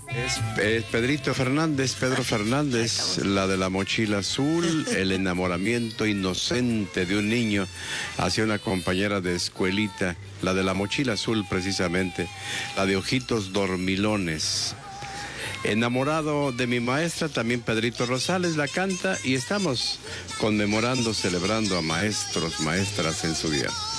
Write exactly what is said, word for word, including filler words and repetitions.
Es, es Pedrito Fernández, Pedro Fernández, la de la mochila azul, el enamoramiento inocente de un niño hacia una compañera de escuelita, la de la mochila azul precisamente, la de ojitos dormilones. Enamorado de mi maestra, también Pedrito Rosales la canta y estamos conmemorando, celebrando a maestros, maestras en su día.